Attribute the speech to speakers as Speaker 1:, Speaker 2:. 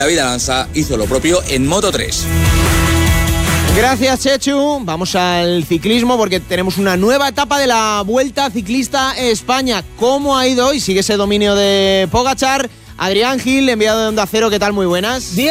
Speaker 1: David Alanza hizo lo propio en Moto 3.
Speaker 2: Gracias, Chechu. Vamos al ciclismo porque tenemos una nueva etapa de la Vuelta Ciclista España. ¿Cómo ha ido hoy? Sigue ese dominio de Pogačar. Adrián Gil, enviado de Onda Cero, ¿qué tal? Muy buenas.